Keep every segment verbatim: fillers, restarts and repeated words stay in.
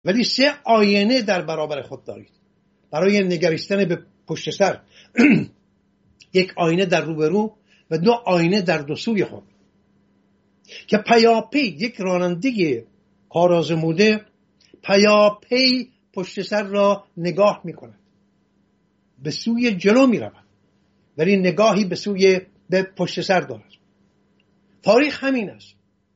ولی سه آینه در برابر خود دارید برای نگریستن به پشت سر. یک آینه در روبرو و دو آینه در دو سوی خود که پیاپی یک راننده کارآزموده پیاپی پشت سر را نگاه می کند، به سوی جلو می رود ولی نگاهی به سوی به پشت سر دارد. تاریخ همین است.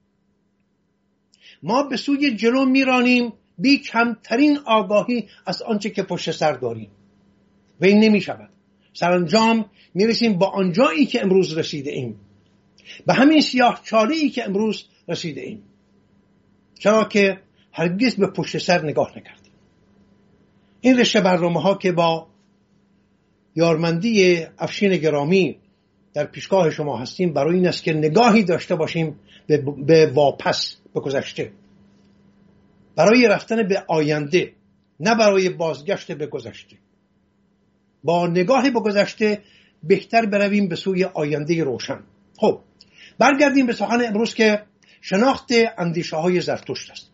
ما به سوی جلو می رانیم بی کمترین آگاهی از آنچه که پشت سر داریم و این نمی شود. سرانجام می رسیم با آنجایی که امروز رسیده ایم، به همین سیاه چاله‌ای که امروز رسیده ایم، چرا که هرگز به پشت سر نگاه نکردیم. این رشته برنامه ها که با یارمندی افشین گرامی در پیشگاه شما هستیم برای این است که نگاهی داشته باشیم به, به واپس، به گذشته، برای رفتن به آینده، نه برای بازگشت به گذشته. با نگاه به گذشته بهتر برویم به سوی آینده روشن. خب برگردیم به سخن امروز که شناخت اندیشه های زرتشت است.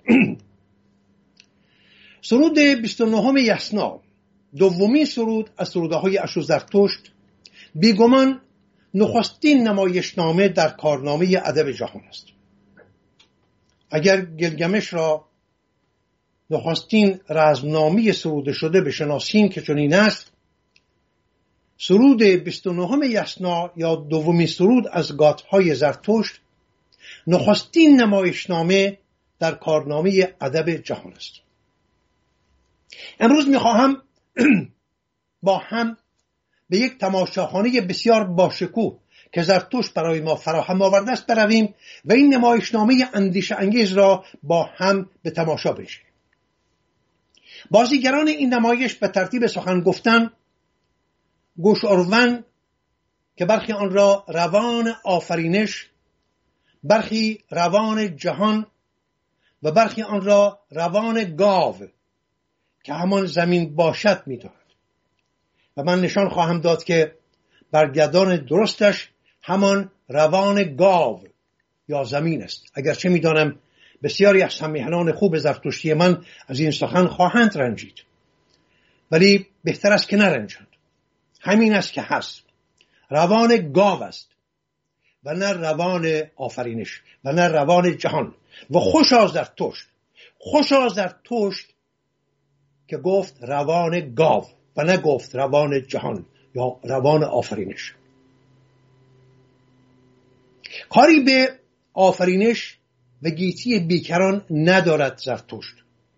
سرود بیست و نهم یسنا، دومی سرود از سرودهای اشو زرتشت، بیگمان نخستین نمایشنامه در کارنامه ادب جهان است. اگر گلگمش را نخستین رزمنامه سروده شده بشناسیم که چنین است، سرود بیست و نهم یسنا یا دومی سرود از گاتهای زرتشت نخستین نمایشنامه در کارنامه ادب جهان است. امروز میخواهم با هم به یک تماشاخانه بسیار باشکوه که زرتشت برای ما فراهم آورده است برویم و این نمایشنامه اندیشه انگیز را با هم به تماشا بنشینیم. بازیگران این نمایش به ترتیب سخن گفتن گوشاروند که برخی آن را روان آفرینش، برخی روان جهان و برخی آن را روان گاو که همان زمین باشد می‌دارد و من نشان خواهم داد که برگردان درستش همان روان گاو یا زمین است. اگرچه می‌دانم بسیاری از همیهنان خوب زرتشتی من از این سخن خواهند رنجید، ولی بهتر است که نرنجند. همین است که هست. روان گاو است و نه روان آفرینش و نه روان جهان. و خوشا زرتشت، خوشا زرتشت که گفت روان گاو و نه گفت روان جهان یا روان آفرینش. کاری به آفرینش و گیتی بیکران ندارد زرتشت.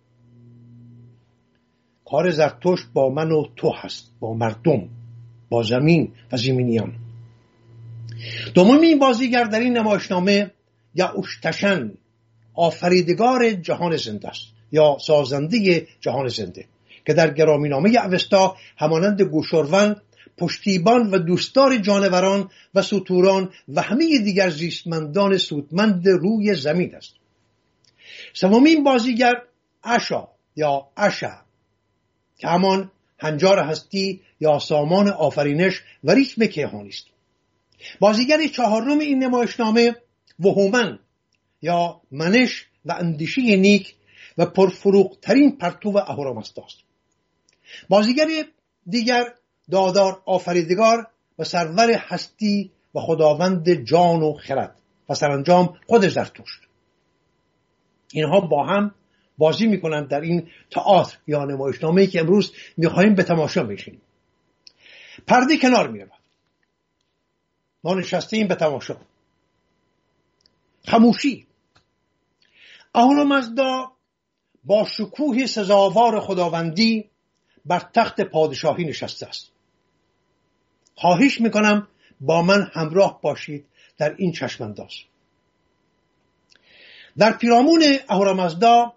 کار زرتشت با من و تو هست، با مردم، با زمین و زمینیان. دومین بازیگر در این نمایشنامه یعوشتشن، آفریدگار جهان زنده است یا سازنده جهان زنده که در گرامینامه اوستا همانند گوشاروند پشتیبان و دوستدار جانوران و ستوران و همه دیگر زیستمندان سودمند روی زمین است. سومین بازیگر اشا یا اشا که همان هنجار هستی یا سامان آفرینش و ریتم کیهانی است. بازیگر چهارم این نمایشنامه وهومن یا منش و اندیشه نیک و پرفروغترین پرتو اهورامزدا است. بازیگر دیگر دادار آفریدگار و سرور هستی و خداوند جان و خرد و سرانجام خود زرتشت. اینها با هم بازی میکنند در این تئاتر یا نمایشنامه‌ای که امروز میخواهیم به تماشا بشینیم. پرده کنار میرود، ما نشسته ایم به تماشا. خاموشی. اهورامزدا با شکوه سزاوار خداوندی بر تخت پادشاهی نشسته است. خواهش میکنم با من همراه باشید در این چشمانداز. در پیرامون اهورامزدا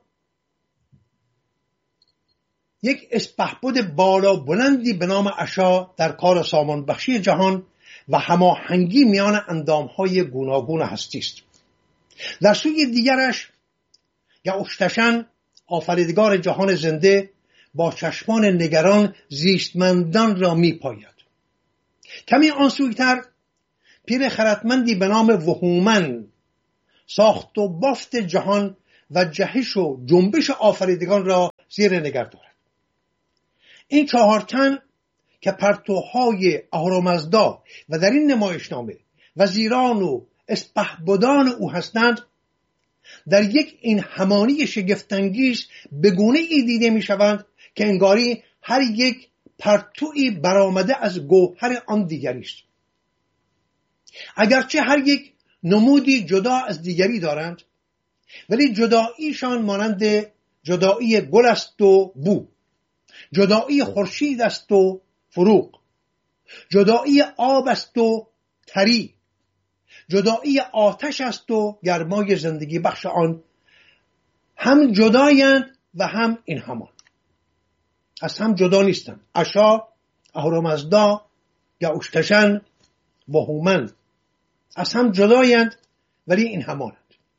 یک اسپهبد بالا بلندی به نام اشا در کار سامان بخشی جهان و هماهنگی میان اندامهای گوناگون هستی است. در سوی دیگرش یعوشتشن، آفریدگار جهان زنده، با چشمان نگران زیستمندان را می پاید. کمی آن سویتر پیر خردمندی به نام وهومن، ساخت و بافت جهان و جهش و جنبش آفریدگان را زیر نظر دارد. این چهار تن که پرتوهای اهورامزدا و در این نمایشنامه وزیران و اسپهبدان او هستند، در یک این همانی شگفت‌انگیز به گونه‌ای دیده می‌شوند که انگاری هر یک پرتویی برآمده از گوهر آن دیگری است. اگرچه هر یک نمودی جدا از دیگری دارند، ولی جداییشان مانند جدایی گل است و بو، جدایی خورشید است و فروغ، جدایی آب است و تری، جدایی آتش است و گرمای زندگی بخش آن. هم جدایند و هم این همان، از هم جدا نیستند. اشا، اهورامزدا، یعوشتشن و هومن از هم جدایند ولی این همانند.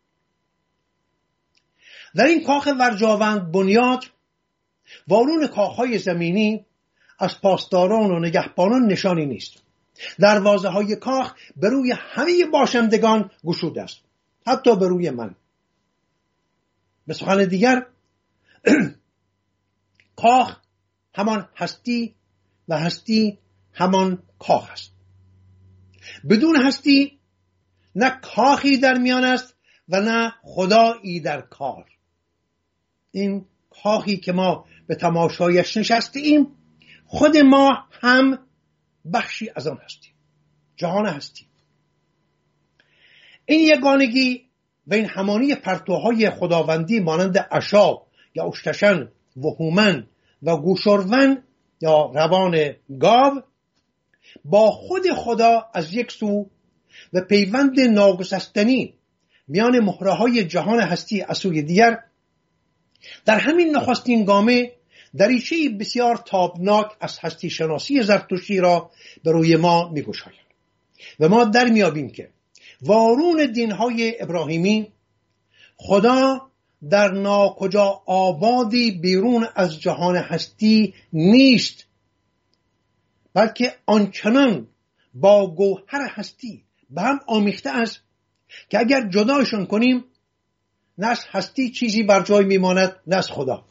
در این کاخ ورجاوند بنیاد وارون کاخهای زمینی از پاسداران و نگهبانان نشانی نیست. دروازه های کاخ به روی همه باشندگان گشوده است، حتی به روی من. به سخن دیگر کاخ همان هستی و هستی همان کاخ است. بدون هستی نه کاخی در میان است و نه خدایی در کار. این کاخی که ما به تماشایش نشستیم، خود ما هم بخشی از آن هستیم، جهان هستیم. این یگانگی و این همانی پرتوهای خداوندی مانند اشا یا اشتشن و هومن و گوشورون یا روان گاو با خود خدا از یک سو و پیوند ناگسستنی میان مهره‌های جهان هستی از سوی دیگر، در همین نخستین گامه دریچه بسیار تابناک از هستی شناسی زرتشتی را به روی ما می‌گشاید و ما در میابیم که وارون دین‌های ابراهیمی خدا در ناکجا آبادی بیرون از جهان هستی نیست، بلکه آنچنان با گوهر هستی به هم آمیخته است که اگر جدایشان کنیم نه از هستی چیزی بر جای میماند نه از خدا.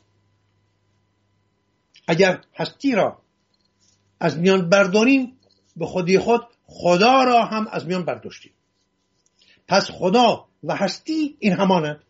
اگر هستی را از میان برداریم به خودی خود خدا را هم از میان برداشتیم. پس خدا و هستی این همانند.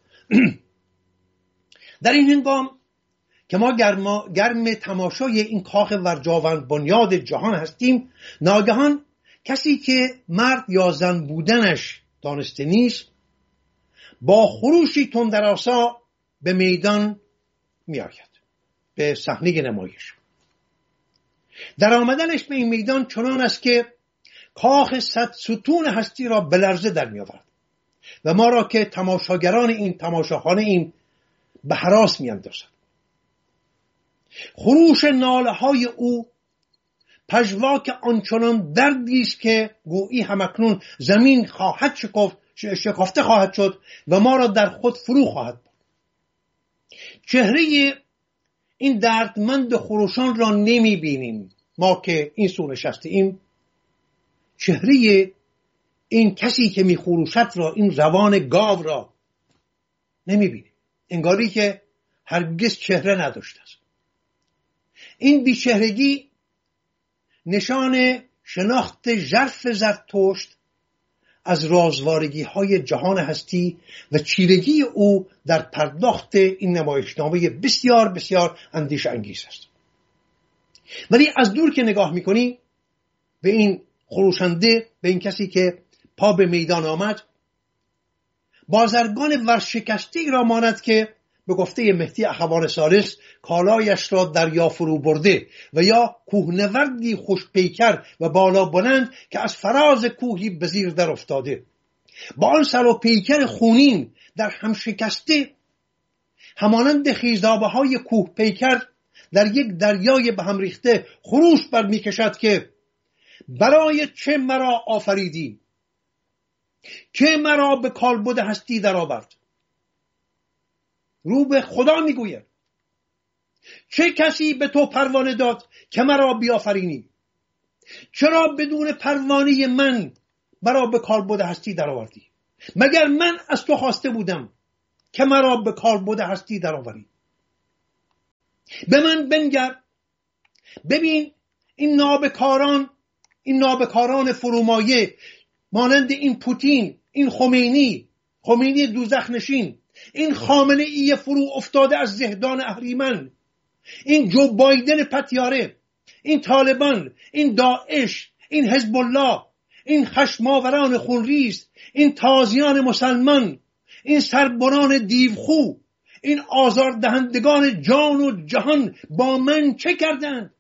در این هنگام که ما گرما گرم تماشای این کاخ ورجاوند بنیاد جهان هستیم، ناگهان کسی که مرد یا زن بودنش دانسته نیست با خروشی تندرآسا به میدان می آید، به صحنه نمایش. در آمدنش به این میدان چنان است که کاخ صد ستون هستی را به لرزه در می آورد و ما را که تماشاگران این تماشاخانه ایم به هراس می اندازد. خروش ناله های او پژواک آنچنان دردی است که گویی همکنون زمین خواهد شکافت شکافته خواهد شد و ما را در خود فرو خواهد برد. چهره این دردمند خروشان را نمی بینیم ما که این سو نشستیم. چهره این کسی که می خروشد را، این روان گاو را نمی بینیم، انگاری که هرگز چهره نداشته است. این بیچهرگی نشان شناخت ژرف زرتشت از رازوارگی های جهان هستی و چیرگی او در پرداخت این نمایشنامه بسیار بسیار اندیشه انگیز است. ولی از دور که نگاه میکنی به این خروشنده، به این کسی که پا به میدان آمد، بازرگان ورشکسته را ماند که به گفته مهدی اخوان ثالث کالایش را دریا فرو برده و یا کوهنوردی خوشپیکر و بالا بلند که از فراز کوهی به زیر در افتاده، با آن سر و پیکر خونین در هم شکسته، همانند خیزابه های کوه پیکر در یک دریای به هم ریخته خروش بر می کشد که برای چه مرا آفریدی، که مرا به کالبد هستی در آورد. رو به خدا میگوید چه کسی به تو پروانه داد که مرا بیافرینی؟ چرا بدون پروانه من مرا به کالبد هستی در آوردی؟ مگر من از تو خواسته بودم که مرا به کالبد هستی درآوری. به من بنگر، ببین این نابکاران، این نابکاران فرومایه مانند این پوتین، این خمینی، خمینی دوزخ نشین، این خامنه ای فرو افتاده از زهدان اهریمن، این جو بایدن پتیاره، این طالبان، این داعش، این حزب الله، این خشماوران خونریز، این تازیان مسلمان، این سربران دیوخو، این آزاردهندگان جان و جهان با من چه کردند؟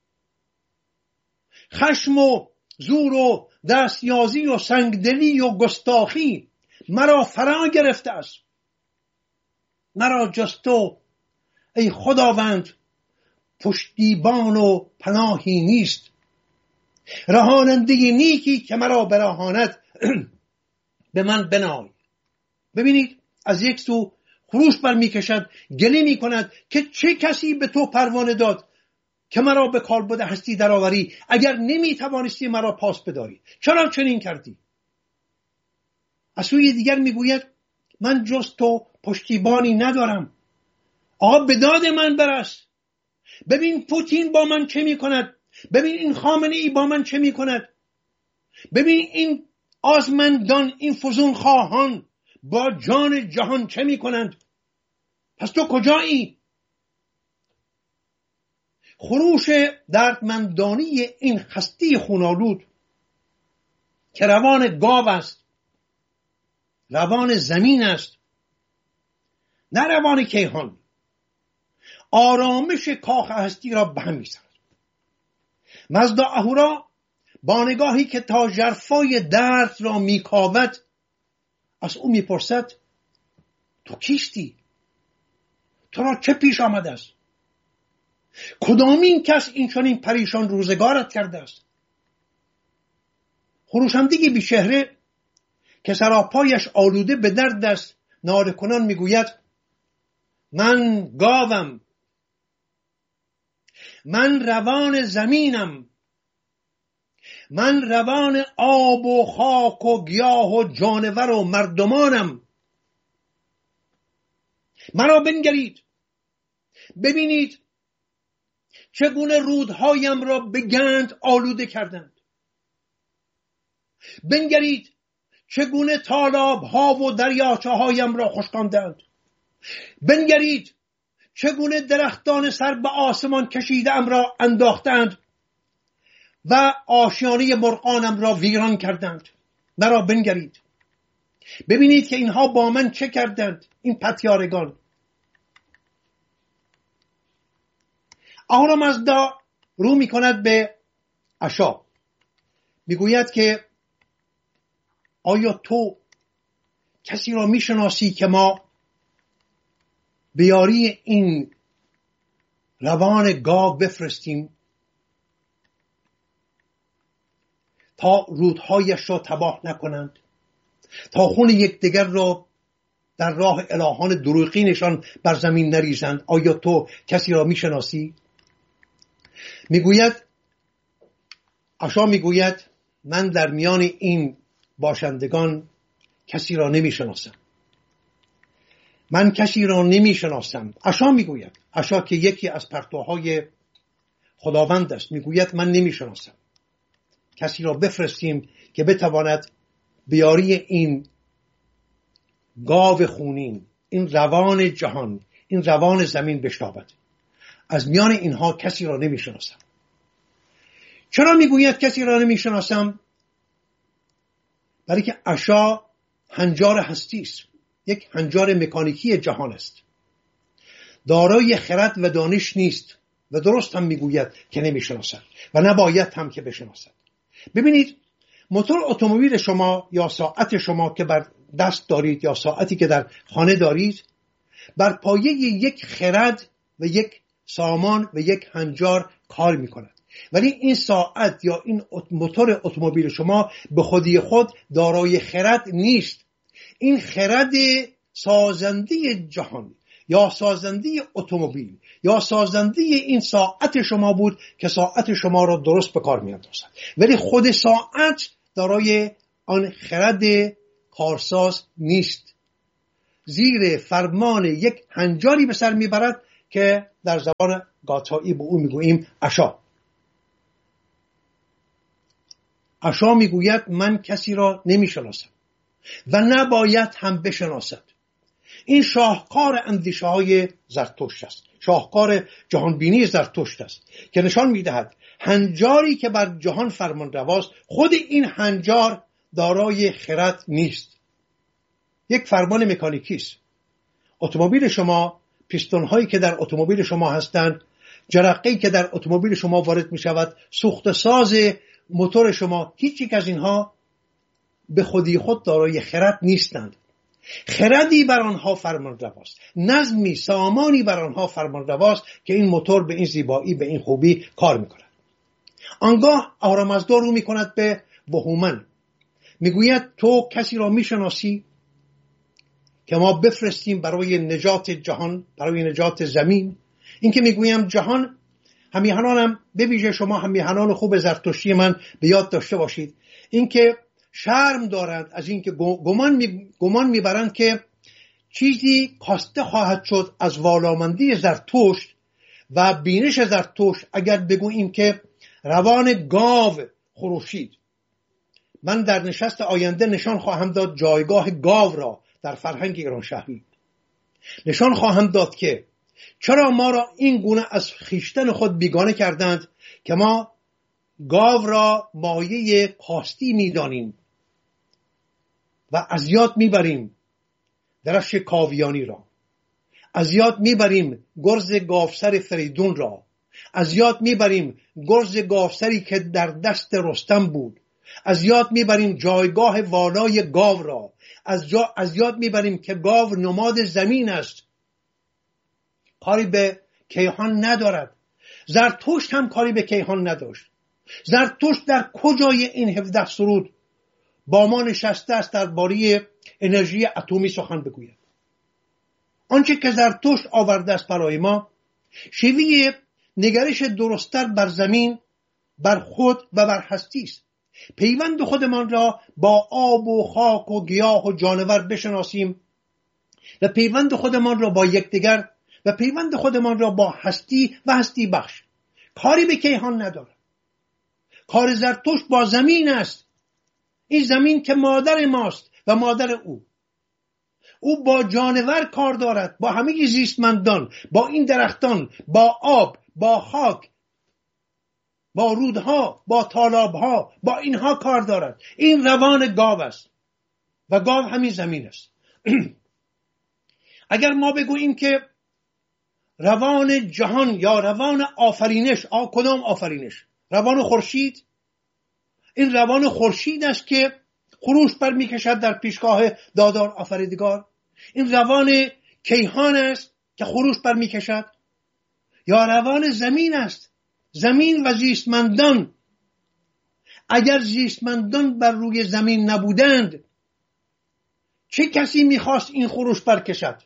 خشم و زور و دستیازی و سنگدلی و گستاخی مرا فرا گرفته است. مرا جز تو ای خداوند پشتیبان و پناهی نیست. رهاننده نیکی که مرا برهاند به من بنای. ببینید از یک سو خروش برمی کشد، گله می کند که چه کسی به تو پروانه داد که مرا به کالبد هستی درآوری؟ اگر نمی توانستی مرا پاس بداری چرا چنین کردی؟ از سوی دیگر می گوید من جز تو پشتیبانی ندارم. آقا به داد من برس. ببین پوتین با من چه می کند، ببین این خامنه ای با من چه می کند، ببین این آزمندان، این فزون خواهان با جان جهان چه می کنند. پس تو کجایی؟ خروش دردمندانی این خستی خونالود که روان گاو است، روان زمین است، نه روان کیهان، آرامش کاخ هستی را به هم می‌زند. مزدا اهورا با نگاهی که تا ژرفای درد را میکاود از او میپرسد تو کیستی؟ تو را چه پیش آمده است؟ کدامین کس این چنین پریشان روزگارت کرده است؟ خروشندگی بی چهره که سراپایش آلوده به درد است ناله کنان میگوید من گاوم، من روان زمینم، من روان آب و خاک و گیاه و جانور و مردمانم. مرا بنگرید، ببینید چگونه رودهایم را به گند آلوده کردند. بنگرید چگونه تالاب‌ها و دریاچه هایم را خشکاندند. بنگرید چگونه درختان سر به آسمان کشیده‌ام را انداختند و آشیانه مرغانم را ویران کردند. مرا بنگرید، ببینید که اینها با من چه کردند، این پتیارگان. اهورامزدا رو می کند به اشا، میگوید که آیا تو کسی را می شناسی که ما به یاری این روان گاو بفرستیم تا رودهایش را تباه نکنند، تا خون یکدیگر را در راه الهان دروغینشان بر زمین نریزند؟ آیا تو کسی را می شناسی؟ میگوید اشا، میگوید من در میان این باشندگان کسی را نمی شناسم. من کسی را نمی شناسم. اشا میگوید، اشا که یکی از پرتوهای خداوند است، میگوید من نمی شناسم. کسی را بفرستیم که بتواند بیاری این گاو خونین، این روان جهان، این روان زمین بشتابد. از میان اینها کسی را نمی شناسم. چرا میگوید کسی را نمی شناسم؟ برای که اشا هنجار هستی است، یک هنجار مکانیکی جهان است، دارای خرد و دانش نیست و درست هم میگوید که نمی شناسد و نباید هم که بشناسد. ببینید موتور اتومبیل شما یا ساعت شما که بر دست دارید یا ساعتی که در خانه دارید بر پایه یک خرد و یک سامان و یک هنجار کار می کند، ولی این ساعت یا این موتور اتومبیل شما به خودی خود دارای خرد نیست. این خرد سازنده جهان یا سازنده اتومبیل یا سازنده این ساعت شما بود که ساعت شما را درست به کار می‌اندازد، ولی خود ساعت دارای آن خرد کارساز نیست. زیر فرمان یک هنجاری به سر میبرد که در زبان گاتایی به او میگوییم اشا. اشا میگوید من کسی را نمیشناسم و نباید هم بشناسد. این شاهکار اندیشه های زرتشت است، شاهکار جهانبینی زرتشت است که نشان میدهد هنجاری که بر جهان فرمان رواست خود این هنجار دارای خرد نیست، یک فرمان مکانیکی است. اتومبیل شما، پیستون هایی که در اتومبیل شما هستند، جرقه‌ای که در اتومبیل شما وارد می شود، سوخت ساز موتور شما، هیچ یک از اینها به خودی خود دارای خرد نیستند. خردی بر آنها فرمان رواست، نظمی سامانی بر آنها فرمان رواست که این موتور به این زیبایی، به این خوبی کار می کند. آنگاه آرامزدا رو می کند به بهومن، میگوید تو کسی را میشناسی که ما بفرستیم برای نجات جهان، برای نجات زمین؟ این که میگویم جهان، همیهنانم به ویژه شما همیهنان خوب زرتشتی من به یاد داشته باشید، این که شرم دارند از این که گمان می گمان میبرند که چیزی کاسته خواهد شد از والامندی زرتشت و بینش زرتشت اگر بگوییم که روان گاو خروشید. من در نشست آینده نشان خواهم داد جایگاه گاو را در فرهنگ ایران شهری. نشان خواهم داد که چرا ما را این گونه از خیشتن خود بیگانه کردند که ما گاو را مایه کاستی می‌دانیم و از یاد میبریم درفش کاویانی را، از یاد میبریم گرز گاوسر فریدون را، از یاد میبریم گرز گاوسری که در دست رستم بود، از یاد میبریم جایگاه والای گاو را، از, جا... از یاد میبریم که گاو نماد زمین است، کاری به کیهان ندارد. زرتشت هم کاری به کیهان نداشت. زرتشت در کجای این هفده سرود با ما نشسته است درباره انرژی اتمی سخن بگوید؟ آنچه که زرتشت آورده است برای ما شیوه نگرش درست‌تر بر زمین، بر خود و بر هستی است. پیوند خودمان را با آب و خاک و گیاه و جانور بشناسیم و پیوند خودمان را با یکدیگر و پیوند خودمان را با هستی و هستی بخش. کاری به کیهان ندارد. کار زرتشت با زمین است، این زمین که مادر ماست و مادر او. او با جانور کار دارد، با همه زیستمندان، با این درختان، با آب، با خاک، با رودها، با تالابها، با اینها کار دارد. این روان گاو است و گاو همین زمین است. اگر ما بگوییم که روان جهان یا روان آفرینش، آ کدام آفرینش؟ روان خورشید، این روان خورشید است که خروش بر میکشد در پیشگاه دادار آفریدگار. این روان کیهان است که خروش بر میکشد، یا روان زمین است، زمین و زیستمندان. اگر زیستمندان بر روی زمین نبودند چه کسی میخواست این خروش برکشد؟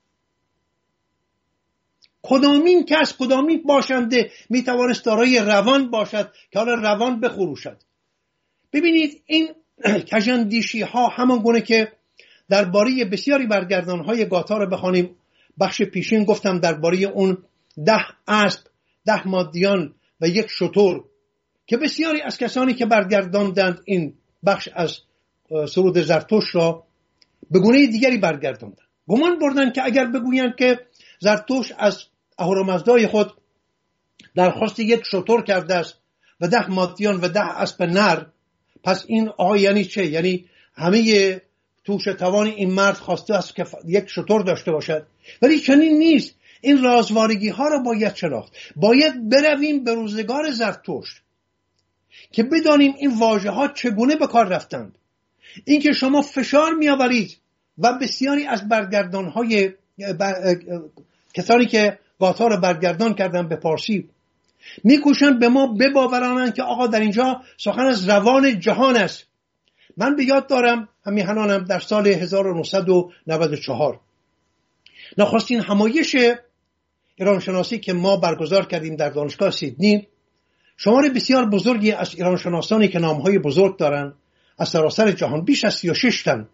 کدامین کس، کدامین باشنده میتوانست دارای روان باشد که حالا روان بخروشد؟ ببینید این کژاندیشی ها همان گونه که درباره بسیاری برگردان های گاتا رو بخوانیم. بخش پیشین گفتم درباره اون ده اسب، ده مادیان و یک شتر که بسیاری از کسانی که برگرداندند این بخش از سرود زرتشت را به گونه دیگری برگرداندند. گمان بردن که اگر بگویند که زرتشت از اهورامزدای خود درخواست یک شتر کرده است و ده مادیان و ده اسب نر، پس این آقا یعنی چه؟ یعنی همه توش توان این مرد خواسته است که یک شتر داشته باشد. ولی چنین نیست. این رازوارگی ها را باید شناخت. باید برویم به روزگار زرتشت که بدانیم این واژه ها چگونه به کار رفتند. این که شما فشار می آورید و بسیاری از برگردان های بر... کسانی که گاتا را برگردان کردن به پارسی میکوشند به ما بباورانند که آقا در اینجا سخن از روان جهان است. من به یاد دارم همیهنانم در سال هزار و نهصد و نود و چهار نخستین همایش ایرانشناسی که ما برگزار کردیم در دانشگاه سیدنی، شمار بسیار بزرگی از ایرانشناسانی که نامهای بزرگ دارند از سراسر جهان، بیش از سی و شش تن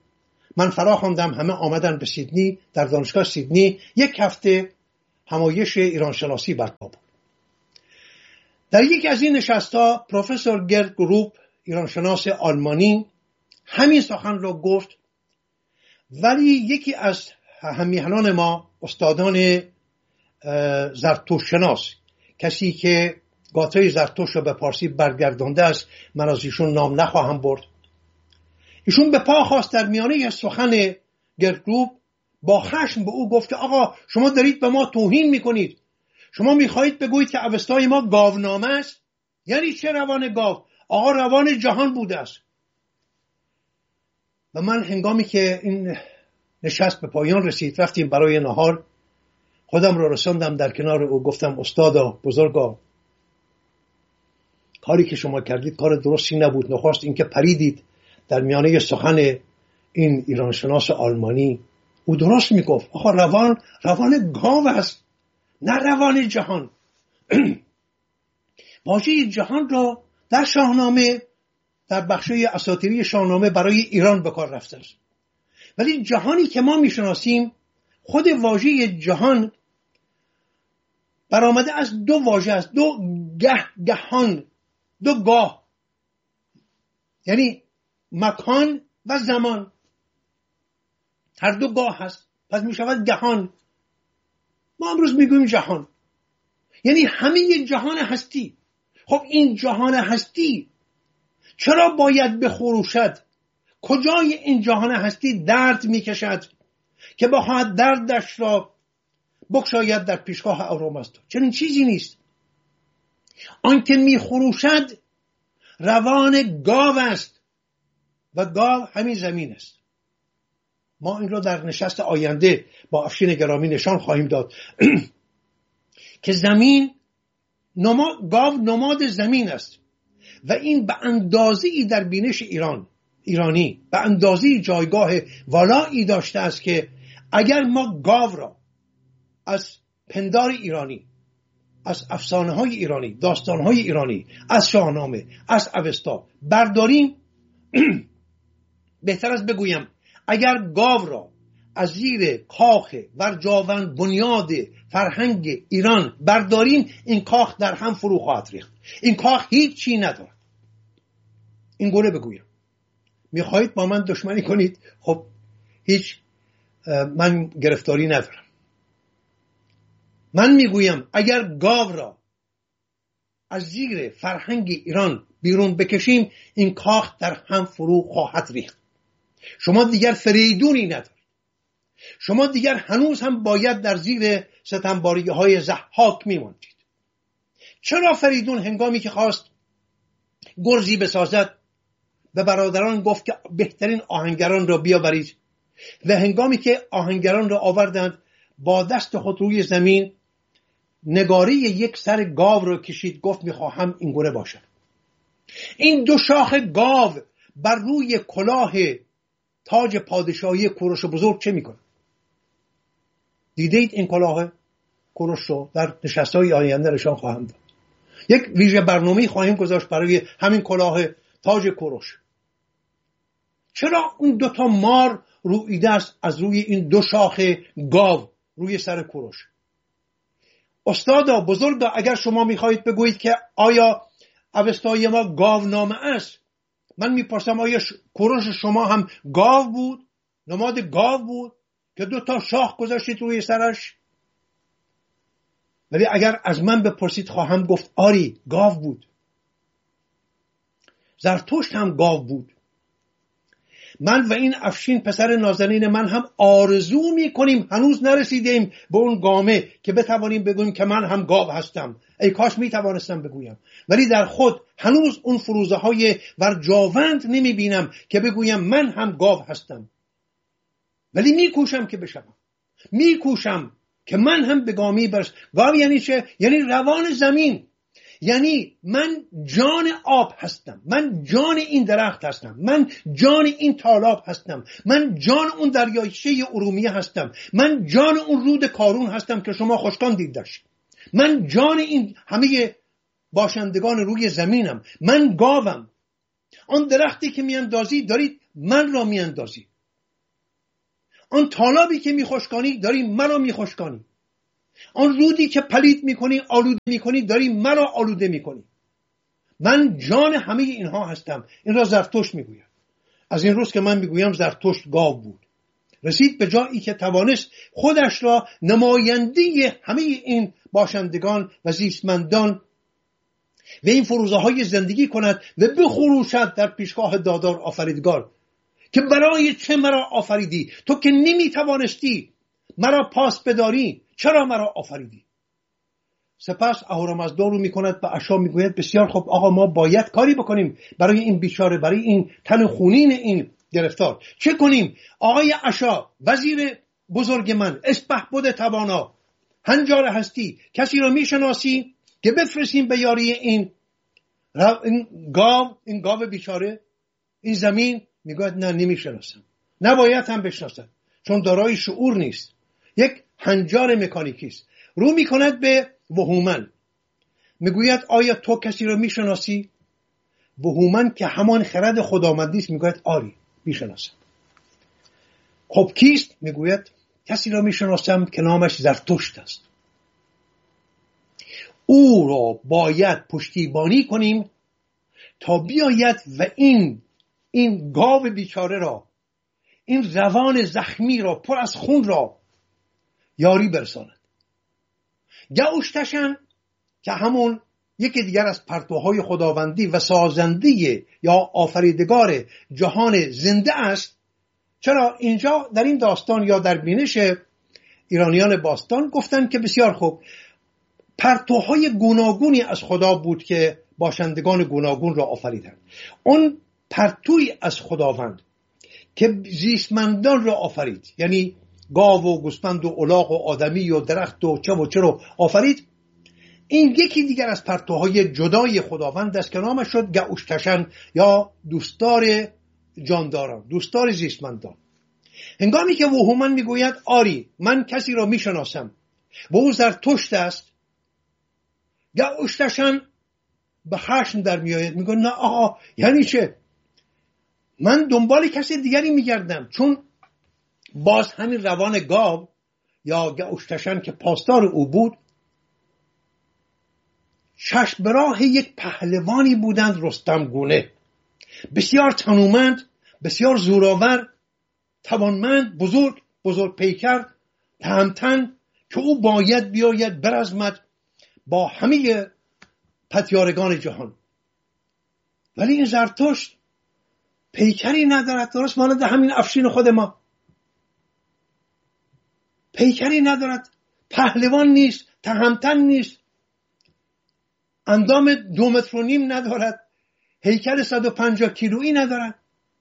من فرا خواندم، همه آمدن به سیدنی، در دانشگاه سیدنی یک هفته همایش ایران شناسی برپا بود. در یکی از این نشست‌ها پروفسور گرد گروپ، ایرانشناس آلمانی، همین سخن را گفت، ولی یکی از همیهنان ما، استادان زرتشت شناس، کسی که گاتای زرتشت را به پارسی برگردانده است، من از ایشون نام نخواهم برد، ایشون به پا خواست در میانه سخن گرد گروپ، با خشم به او گفت که آقا شما دارید به ما توهین میکنید، شما میخواهید بگویید که اوستای ما گاونامه است؟ یعنی چه روان گاو؟ آقا روان جهان بوده است. و من هنگامی که این نشست به پایان رسید، رفتیم برای نهار، خودم را رساندم در کنار او، گفتم استادا بزرگا، کاری که شما کردید کار درستی نبود. نخواست اینکه پریدید در میانه سخن این ایرانشناس آلمانی. او درست میگفت، آقا روان روان گاو است، نه روان جهان. واژه جهان را در شاهنامه، در بخشای اساطیری شاهنامه برای ایران به کار رفته است، ولی جهانی که ما میشناسیم، خود واژه جهان برآمده از دو واژه است، دو گه گهان، دو گاه، یعنی مکان و زمان، هر دو گاه هست، پس می شود جهان. ما امروز میگوییم جهان، یعنی همه جهان هستی. خب این جهان هستی چرا باید بخروشد؟ کجای این جهان هستی درد میکشد که بخواهد دردش را بگشاید در پیشگاه اهورامزدا؟ چنین چیزی نیست. آن که میخروشد روان گاو است و گاو همین زمین است. ما این را در نشست آینده با افشین گرامی نشان خواهیم داد که زمین نماد، گاو نماد زمین است و این به اندازه‌ای در بینش ایران ایرانی به اندازه‌ای جایگاه والایی داشته است که اگر ما گاو را از پندار ایرانی، از افسانه‌های ایرانی، داستان‌های ایرانی، از شاهنامه، از اوستا برداریم، بهتر است بگویم اگر گاو را از زیر کاخ ورجاون بنیاد فرهنگ ایران برداریم، این کاخ در هم فرو خواهد ریخت. این کاخ هیچ چی ندارد. این گونه بگویم. میخواهید با من دشمنی کنید، خب هیچ، من گرفتاری ندارم. من میگویم اگر گاو را از زیر فرهنگ ایران بیرون بکشیم، این کاخ در هم فرو خواهد ریخت. شما دیگر فریدونی ندارید. شما دیگر هنوز هم باید در زیر ستمباریه های ضحاک میماندید. چرا فریدون هنگامی که خواست گرزی بسازد به برادران گفت که بهترین آهنگران را بیاورید و هنگامی که آهنگران را آوردند با دست خود روی زمین نگاری یک سر گاو را کشید، گفت میخواهم این گونه باشد. این دو شاخ گاو بر روی کلاه تاج پادشاهی کوروش بزرگ چه میکنه؟ دیدید این کلاه کوروش رو؟ در نشست‌های آینده نشان خواهم داد. یک ویژه برنامه‌ای خواهیم گذاشت برای همین کلاه تاج کوروش. چرا اون دو تا مار رویده است از روی این دو شاخ گاو روی سر کوروش؟ استادا بزرگا، اگر شما میخواهید بگویید که آیا اوستای ما گاونامه است، من میپرسم آیا کوروش شما هم گاو بود؟ نماد گاو بود که دو تا شاخ گذاشتید روی سرش؟ ولی اگر از من بپرسید خواهم گفت آری گاو بود. زرتشت هم گاو بود. من و این افشین پسر نازنین من هم آرزو میکنیم، هنوز نرسیدیم به اون گامه که بتوانیم بگوییم که من هم گاو هستم. ای کاش میتوانستم بگویم، ولی در خود هنوز اون فروزه های ورجاوند نمیبینم که بگویم من هم گاو هستم. ولی میکوشم که بشم، میکوشم که من هم به گامی برس. گاو یعنی چه؟ یعنی روان زمین، یعنی من جان آب هستم، من جان این درخت هستم، من جان این تالاب هستم، من جان اون دریاچه ارومیه هستم، من جان اون رود کارون هستم که شما خشکان دیدش، من جان این همه باشندگان روی زمینم، من گاوم. آن درختی که میاندازی دارید من را میاندازی. آن طالابی که میخوشکانی داری مرا میخوشکانی، آن رودی که پلید میکنی آلوده میکنی داری مرا آلوده میکنی. من جان همه اینها هستم. این را زرتشت میگوید. از این روز که من میگویم زرتشت گاو بود، رسید به جایی که توانست خودش را نماینده همه این باشندگان و زیستمندان و این فروزه های زندگی کند و بخروشد در پیشگاه دادار آفریدگار که برای چه مرا آفریدی؟ تو که نمی توانستی مرا پاس بداری، چرا مرا آفریدی؟ سپس اهورامزدا رو می کند به اشا می گوید بسیار خوب آقا، ما باید کاری بکنیم برای این بیچاره، برای این تن خونین این گرفتار. چه کنیم؟ آقای اشا، وزیر بزرگ من، اسپهبد توانا، هنجار هستی، کسی رو می شناسی که بفرستیم به یاری این این گاو، این گاو بیچاره، این زمین؟ میگوید نه، نمیشناسم. نباید هم بشناسم چون دارای شعور نیست، یک هنجار مکانیکی است. رو میکند به وهومن، میگوید آیا تو کسی رو میشناسی؟ وهومن که همان خرد خداوندی است میگوید آری میشناسم. خب کیست؟ میگوید کسی را میشناسم که نامش زرتشت است. او را باید پشتیبانی کنیم تا بیاید و این این گاو بیچاره را، این روان زخمی را پر از خون را یاری برساند. گاوشتشن که همون یکی دیگر از پرتوهای خداوندی و سازنده یا آفریدگار جهان زنده است. چرا اینجا در این داستان یا در بینش ایرانیان باستان گفتن که بسیار خوب، پرتوهای گوناگونی از خدا بود که باشندگان گوناگون را آفریدند. اون پرتوی از خداوند که زیستمندان را آفرید، یعنی گاو و گوسفند و الاغ و آدمی و درخت و چه و چه رو آفرید، این یکی دیگر از پرتوهای جدای خداوند است که نامش شد گاوشتشن یا دوستدار جانداران، دوستدار زیستمندان. هنگامی که وهومن میگوید آری من کسی را میشناسم و او زرتشت است، گاوشتشن به خشم در میآید، میگه نه آقا، یعنی چه؟ من دنبال کسی دیگری میگردم. چون باز همین روان گاو یا گاوشتشن که پاسدار او بود، چشم به راه یک پهلوانی بودند رستم گونه، بسیار تنومند، بسیار زورآور، توانمند، بزرگ بزرگ پیکر، تهمتن، که او باید بیاید برزمد با همه پتیارگان جهان. ولی این زرتشت پیکری ندارد، درست مانند همین افشین خود ما، پیکری ندارد، پهلوان نیست، تهمتن نیست، اندام دو متر و نیم ندارد، هیکل صد و پنجاه کیلویی ندارد.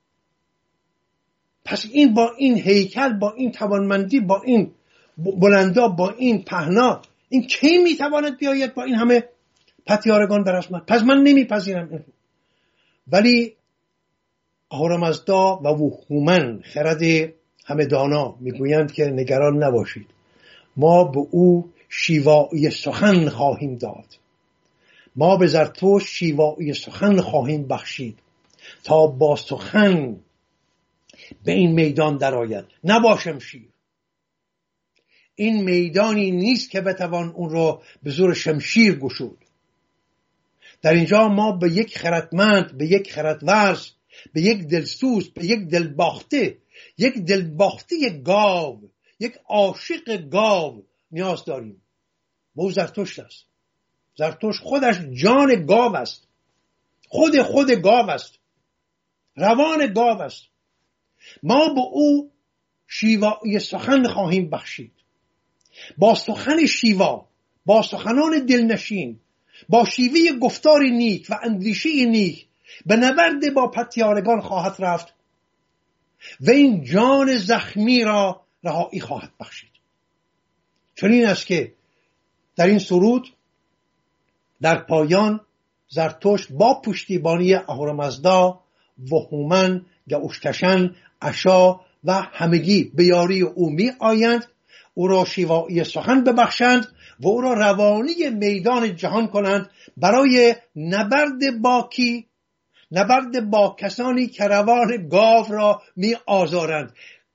پس این با این هیکل، با این توانمندی، با این بلندا، با این پهنا، این کی میتواند بیاید با این همه پتیارگان برسمد؟ پس من نمیپذیرم. ولی اهورامزدا و وهومن خرد همه دانا میگویند که نگران نباشید، ما به او شیوایی سخن خواهیم داد، ما به زرتشت شیوایی سخن خواهیم بخشید تا با سخن به این میدان درآید، نباشم شیر. این میدانی نیست که بتوان اون رو به زور شمشیر گشود. در اینجا ما به یک خردمند، به یک خردورز، به یک دلسوز، به یک دلباخته، یک دلباخته گاو، یک عاشق گاو نیاز داریم. او زرتشت است. زرتشت خودش جان گاو است، خود خود گاو است، روان گاو است. ما به او شیوایی سخن خواهیم بخشید. با سخن شیوا، با سخنان دلنشین، با شیوه گفتار نیک و اندیشه نیک به نبرد با پتیارگان خواهد رفت و این جان زخمی را رهایی خواهد بخشید. چنین است که در این سرود در پایان زرتشت با پشتیبانی اهورامزدا، وهومن، گاوشتشن، اشا و همگی به یاری او می آیند، او را شیوایی سخن ببخشند و او را روانی میدان جهان کنند برای نبرد با کی؟ نبرد با کسانی که روان گاو را می آزارند.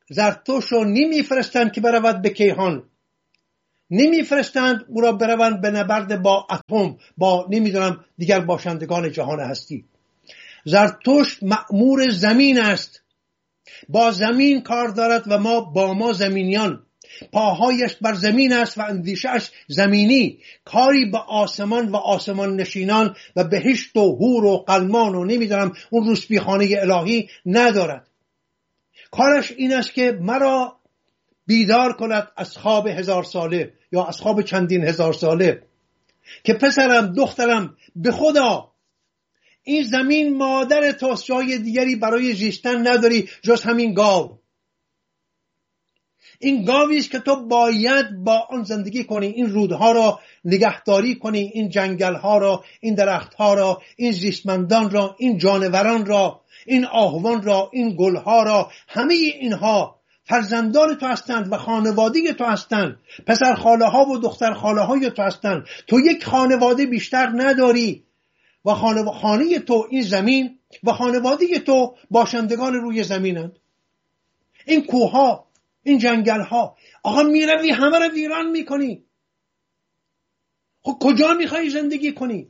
زرتشت رو نمیفرستند که برود به کیهان، نمیفرستند او را بروند به نبرد با اتم، با نمیدونم دیگر باشندگان جهان هستی. زرتشت مأمور زمین است، با زمین کار دارد و ما با ما زمینیان. پاهایش بر زمین است و اندیشه‌اش زمینی، کاری به آسمان و آسمان نشینان و بهشت و حور و قلمان و نمیدونم اون روسبیخانه الهی ندارد. کارش این است که مرا بیدار کند از خواب هزار ساله یا از خواب چندین هزار ساله که پسرم دخترم به خدا این زمین مادر توست، جای دیگری برای زیستن نداری جز همین گاو. این گاوی است که تو باید با آن زندگی کنی، این رودها را نگهداری کنی، این جنگلها را، این درختها را، این زیستمندان را، این جانوران را، این آهوان را، این گلها را. همه اینها فرزندان تو هستند و خانواده تو هستند، پسر خاله ها و دختر خاله های تو هستند. تو یک خانواده بیشتر نداری و خانه تو این زمین و خانواده تو باشندگان روی زمینند. این کوها، این جنگل ها، آقا میروی همه رو ویران میکنی. خب کجا میخوای زندگی کنی؟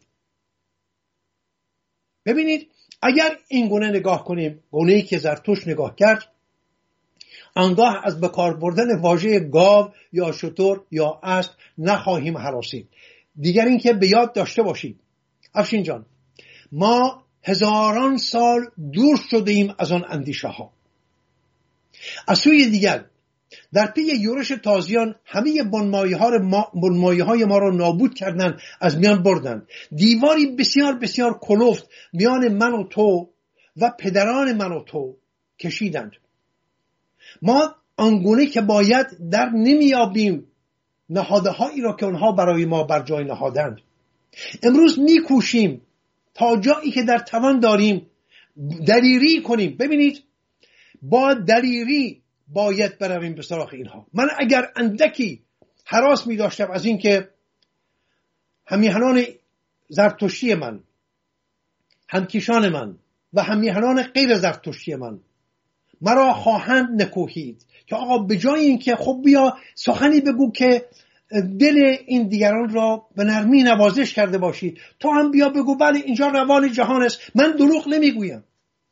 ببینید اگر این گونه نگاه کنیم، گونه‌ای که زرتشت نگاه کرد، آنگاه از بکار بردن واژه گاو یا شتر یا اسب نخواهیم هراسید. دیگر این که به یاد داشته باشید افشین جان، ما هزاران سال دور شده ایم از آن اندیشه ها. از سوی دیگر در پی یورش تازیان همه بنمایه ها ما بنمایه های ما را نابود کردند، از میان بردند. دیواری بسیار بسیار کلفت میان من و تو و پدران من و تو کشیدند. ما آنگونه که باید در نمیابیم نهاده هایی را که اونها برای ما بر جای نهادند. امروز میکوشیم تا جایی که در توان داریم دلیری کنیم. ببینید با دلیری باید برویم به سراغ اینها. من اگر اندکی هراس می داشتم از این که همیهنان زرتشتی من، همکیشان من و همیهنان غیر زرتشتی من مرا خواهند نکوهید که آقا به جای این که خب بیا سخنی بگو که دل این دیگران را به نرمی نوازش کرده باشی، تو هم بیا بگو بله اینجا روان جهان است. من دروغ نمیگویم،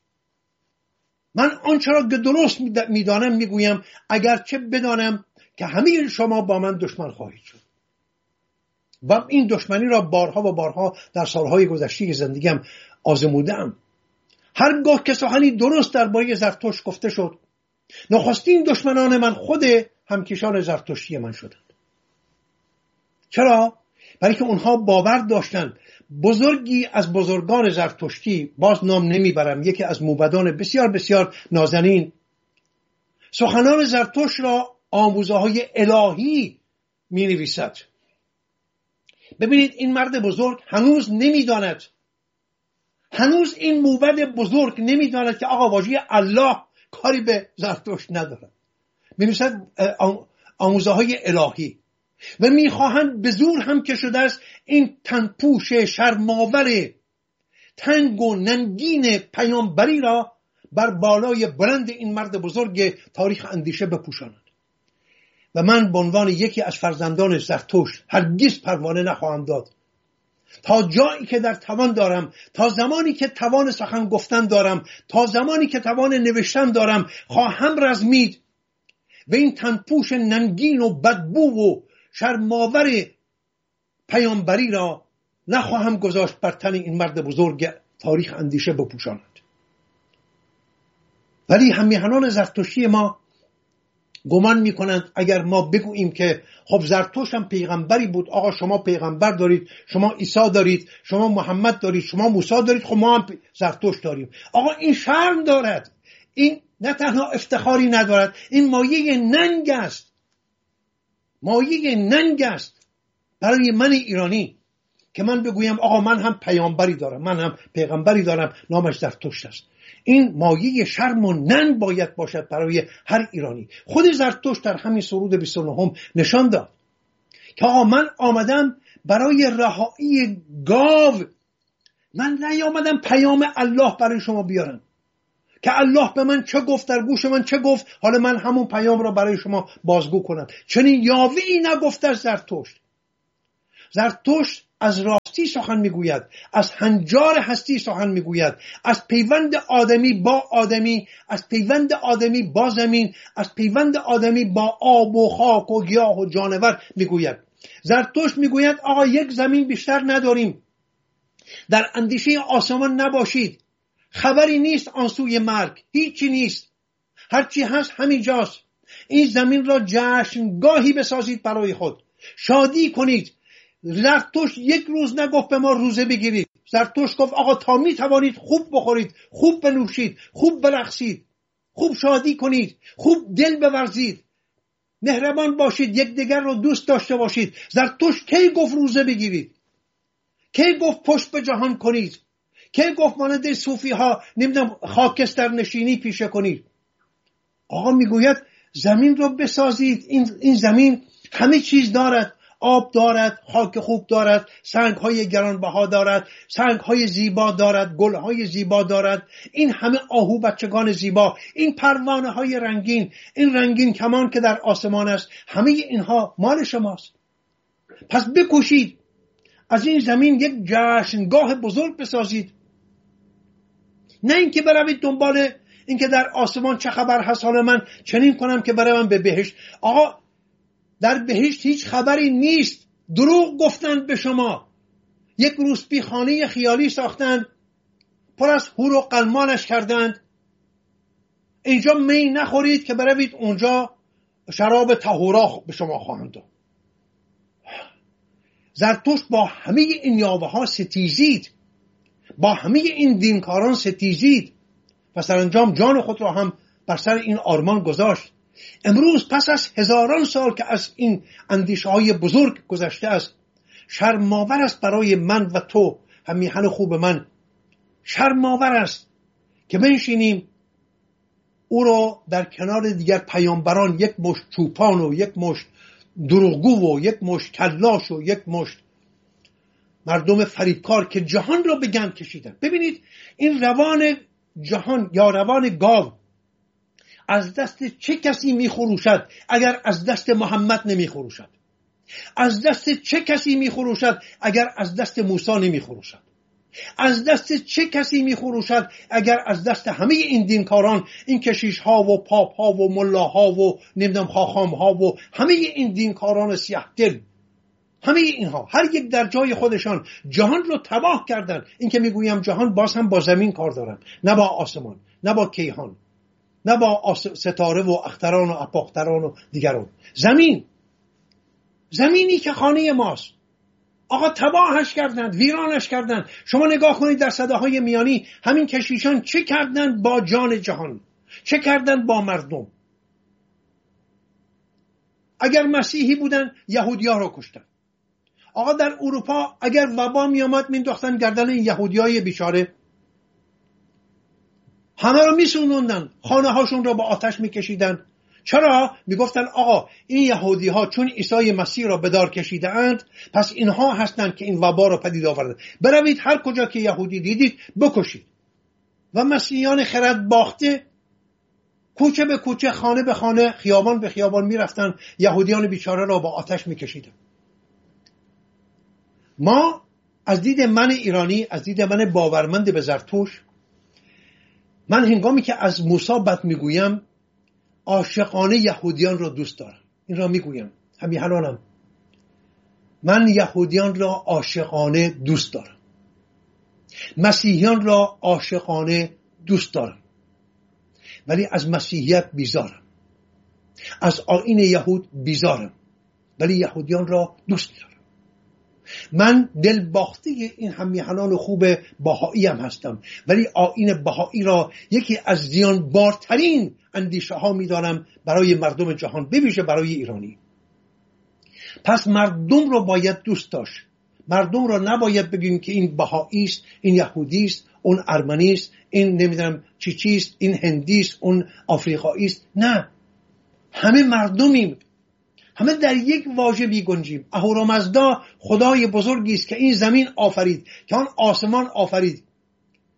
من آنچه را که درست میدانم میگویم، اگرچه بدانم که همه شما با من دشمن خواهید شد و این دشمنی را بارها و بارها در سالهای گذشته زندگیم آزمودم. هرگاه که سخنی درست درباره زرتشت گفته شد، نخستین دشمنان من خود همکیشان زرتشتی من شدند. چرا؟ برای که اونها باور داشتند بزرگی از بزرگان زرتشتی، باز نام نمیبرم، یکی از موبدان بسیار بسیار نازنین، سخنان زرتشت را آموزه های الهی می نویسد. ببینید این مرد بزرگ هنوز نمیداند، هنوز این موبد بزرگ نمیداند که آقا واژه الله کاری به زرتشت ندارد. می نویسد آموزه های الهی و میخواهند به زور هم که شده است این تنپوش شرماور تنگ و ننگین پیامبری را بر بالای بلند این مرد بزرگ تاریخ اندیشه بپوشانند. و من به عنوان یکی از فرزندان زرتشت هرگز پروانه نخواهم داد. تا جایی که در توان دارم، تا زمانی که توان سخن گفتن دارم، تا زمانی که توان نوشتن دارم، خواهم رزمید و این تنپوش ننگین و بدبو و شرماور پیامبری را نخواهم گذاشت بر تن این مرد بزرگ تاریخ اندیشه بپوشاند. ولی همیهنان زرتشتی ما گمان میکنند اگر ما بگوییم که خب زرتشت هم پیغمبری بود، آقا شما پیغمبر دارید، شما عیسی دارید، شما محمد دارید، شما موسی دارید، خب ما هم زرتشت داریم. آقا این شرم دارد، این نه تنها افتخاری ندارد، این مایه ننگ است، مایه ننگ است برای من ایرانی که من بگویم آقا من هم پیامبری دارم، من هم پیغمبری دارم، نامش زرتشت است. این مایه شرم و ننگ باید باشد برای هر ایرانی. خود زرتشت در همین سرود بیست و نه نشان داد که آقا من آمدم برای رهایی گاو، من نیامدم پیام الله برای شما بیارم که الله به من چه گفت، در گوش من چه گفت، حالا من همون پیام را برای شما بازگو کنم. چنین یاوه‌ای نگفته از زرتشت. زرتشت از راستی سخن میگوید، از هنجار هستی سخن میگوید، از پیوند آدمی با آدمی، از پیوند آدمی با زمین، از پیوند آدمی با آب و خاک و گیاه و جانور میگوید. زرتشت میگوید آقا یک زمین بیشتر نداریم، در اندیشه آسمان نباشید، خبری نیست آن سوی مرگ، هیچی نیست، هرچی هست همینجاست. این زمین را جشنگاهی بسازید برای خود، شادی کنید. زرتشت یک روز نگفت به ما روزه بگیرید. زرتشت گفت آقا تا می توانید خوب بخورید، خوب بنوشید، خوب برقصید، خوب شادی کنید، خوب دل بورزید، مهربان باشید، یکدیگر رو دوست داشته باشید. زرتشت کی گفت روزه بگیرید؟ کی گفت پشت به جهان کنید؟ کی گفت مانند صوفی ها نمیدونم خاکستر نشینی پیشه کنید؟ آقا میگوید زمین رو بسازید. این این زمین همه چیز دارد، آب دارد، خاک خوب دارد، سنگ های گرانبها دارد، سنگ های زیبا دارد، گل های زیبا دارد، این همه آهو بچگان زیبا، این پروانه های رنگین، این رنگین کمان که در آسمان است، همه اینها مال شماست. پس بکوشید از این زمین یک جشنگاه بزرگ بسازید، نه اینکه بروید دنبال اینکه در آسمان چه خبر هست، حالا من چنین کنم که بروم به بهشت. آقا در بهشت هیچ خبری نیست، دروغ گفتند به شما. یک روسپی خانه خیالی ساختند، پر از حور و قلمانش کردند. اینجا می نخورید که بروید اونجا شراب طهورا به شما خواهند داد. زرتشت با همه این یاوه ها ستیزید، با همه این دینکاران ستیزید و سرانجام جان خود را هم بر سر این آرمان گذاشت. امروز پس از هزاران سال که از این اندیشه های بزرگ گذشته است، شرم‌آور است برای من و تو همیهن خوب من، شرم‌آور است که بنشینیم او را در کنار دیگر پیامبران یک مشت چوپان و یک مشت دروغگو و یک مشت کلاش و یک مشت مردم فریبکار که جهان را به گند کشیدن. ببینید این روان جهان یا روان گاو از دست چه کسی می خروشد اگر از دست محمد نمی خروشد؟ از دست چه کسی می خروشد اگر از دست موسی نمی خروشد؟ از دست چه کسی می خروشد اگر از دست همه این دینکاران، این کشیش ها و پاپ ها و ملا ها و نمیدونم خاخام ها و همه این دینکاران سیاه دل، همه اینها هر یک در جای خودشان جهان رو تباه کردن. این که میگویم جهان، باز هم با زمین کار دارم، نه با آسمان، نه با کیهان، نه با ستاره و اختران و اپاختران و دیگران. زمین، زمینی که خانه ماست. آقا تباهش کردند، ویرانش کردند. شما نگاه کنید در سده‌های میانی همین کشیشان چه کردند با جان جهان، چه کردند با مردم. اگر مسیحی بودن یهودی‌ها رو کشتن. آقا در اروپا اگر وبا می آمد مینداختن گردن این یهودیای بیچاره، همه رو میسوزوندن، خانه هاشون رو با آتش میکشیدن. چرا؟ میگفتن آقا این یهودی ها چون عیسی مسیح را به دار کشیده اند، پس اینها هستند که این وبا را پدید آوردند. بروید هر کجا که یهودی دیدید بکشید. و مسیحیان خرد باخته کوچه به کوچه، خانه به خانه، خیابان به خیابان میرفتن، یهودیان بیچاره را با آتش میکشیدن. ما از دید من ایرانی، از دید من باورمند به زرتشت، من هنگامی که از موسی بد میگویم عاشقانه یهودیان را دوست دارم. این را میگویم همین الانم، من یهودیان را عاشقانه دوست دارم، مسیحیان را عاشقانه دوست دارم، ولی از مسیحیت بیزارم، از آیین یهود بیزارم، ولی یهودیان را دوست دارم. من دل باخته این همیهنان خوب بهایی هم هستم، ولی آیین بهایی را یکی از زیانبارترین اندیشه ها میدانم برای مردم جهان، بویژه برای ایرانی. پس مردم را باید دوست داشت. مردم را نباید بگیم که این بهایی است، این یهودی است، اون ارمنی است، این نمیدونم چی چیست، این هندی است، اون آفریقایی است. نه، همه مردمیم، همه در یک واژه می‌گنجیم. اهورامزدا خدای بزرگی است که این زمین آفرید، که آن آسمان آفرید،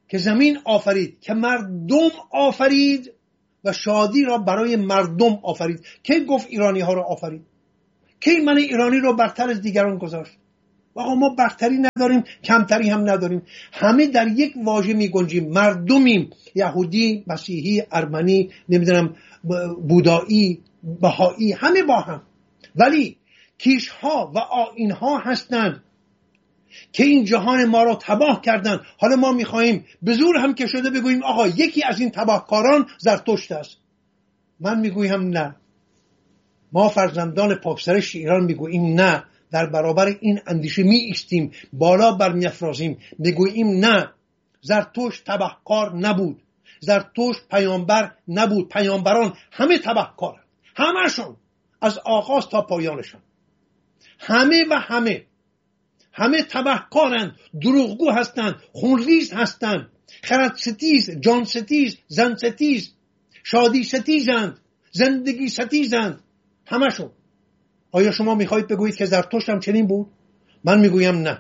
که زمین آفرید، که مردم آفرید و شادی را برای مردم آفرید. کی گفت ایرانی ها را آفرید؟ کی من ایرانی را برتر از دیگران گذاشت؟ آقا ما برتری نداریم، کمتری هم نداریم، همه در یک واژه می گنجیم، مردمیم، یهودی، مسیحی، ارمنی، نمیدونم بودایی، بهایی، همه با هم. ولی کیش ها و آیین ها هستند که این جهان ما را تباه کردند. حالا ما میخواهیم به زور هم که شده بگوییم آقا یکی از این تباهکاران زرتشت است. من میگویم نه، ما فرزندان پاکسرشت ایران میگوییم نه، در برابر این اندیشه می ایستیم، بالا بر میافرازیم، میگوییم نه، زرتشت تباهکار نبود، زرتشت پیامبر نبود، پیامبران همه تباهکارند، همه‌شون از آغاز تا پایانشان، همه و همه همه تباهکارند، دروغگو هستند، خونریز هستند، خرد ستیز، جان ستیز، زن ستیز، شادی ستیزند، زندگی ستیزند، همه‌شون. آیا شما میخواهید بگویید که زرتشت هم چنین بود؟ من میگویم نه.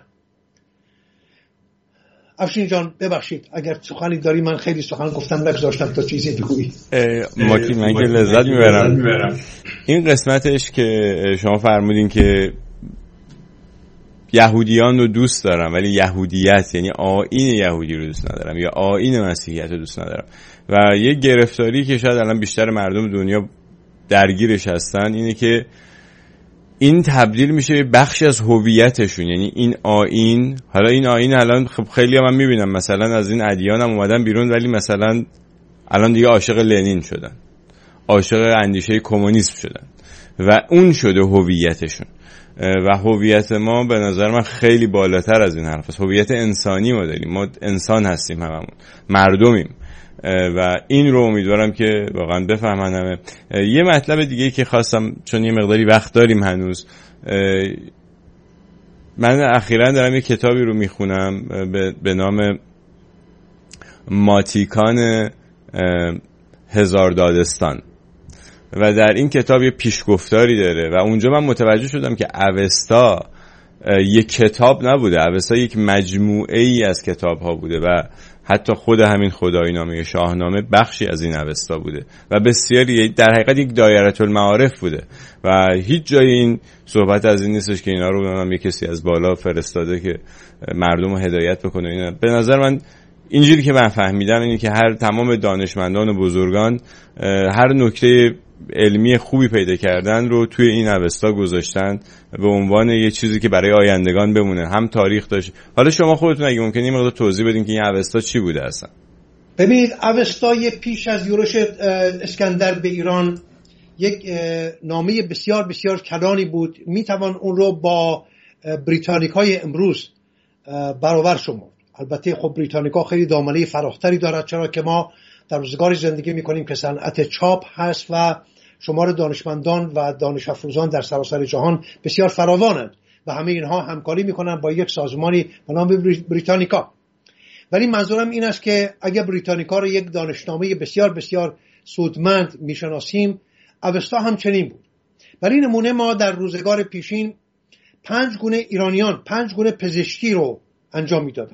افشین جان ببخشید اگر سخنی داری، من خیلی سخن گفتم نگذاشتم تا چیزی بگویی. ما که من که لذت میبرم. این قسمتش که شما فرمودین که یهودیان رو دوست دارم ولی یهودیت یعنی آیین یهودی رو دوست ندارم یا آیین مسیحیت رو دوست ندارم، و یه گرفتاری که شاید الان بیشتر مردم دنیا درگیرش هستن اینه که این تبدیل میشه به بخشی از هویتشون. یعنی این آیین، حالا این آیین الان خب خیلی هم من میبینم مثلا از این ادیان هم اومدن بیرون، ولی مثلا الان دیگه عاشق لنین شدن، عاشق اندیشه کمونیسم شدن و اون شده هویتشون. و هویت ما به نظر من خیلی بالاتر از این حرف است. هویت انسانی ما داریم، ما انسان هستیم، هممون مردمیم و این رو امیدوارم که واقعا بفهمن همه. یه مطلب دیگه که خواستم، چون یه مقداری وقت داریم هنوز، من اخیراً دارم یه کتابی رو میخونم به نام ماتیکان هزار دادستان و در این کتاب یه پیشگفتاری داره و اونجا من متوجه شدم که اوستا یک کتاب نبوده، اوستا یک مجموعه ای از کتاب ها بوده و حتی خود همین خدایی نامه شاهنامه بخشی از این اوستا بوده و بسیاری در حقیقت یک دایره المعارف بوده و هیچ جای این صحبت از این نیستش که اینا رو هم یک کسی از بالا فرستاده که مردم رو هدایت بکنه. اینا به نظر من اینجوری که من فهمیدم اینه که هر تمام دانشمندان و بزرگان هر نکته علمی خوبی پیدا کردن رو توی این اوستا گذاشتن به عنوان یه چیزی که برای آیندگان بمونه. هم تاریخ داشت. حالا شما خودتون اگه ممکنه یه مقدار توضیح بدین که این اوستا چی بوده اصلا؟ ببینید، اوستا پیش از یورش اسکندر به ایران یک نامه بسیار بسیار کلانی بود. میتوان اون رو با بریتانیکای امروز برابر شمرد. البته خب بریتانیکا خیلی دامنه فراختری دارد، چرا که ما در روزگاری زندگی میکنیم که صنعت چاپ هست و شمار دانشمندان و دانش افروزان در سراسر جهان بسیار فراوانند و همه اینها همکاری میکنن با یک سازمانی به نام بریتانیکا. ولی منظورم این است که اگر بریتانیکا رو یک دانشنامه بسیار بسیار سودمند میشناسیم، اوستا هم چنین بود. برای نمونه ما در روزگار پیشین پنج گونه ایرانیان پنج گونه پزشکی رو انجام میدادن.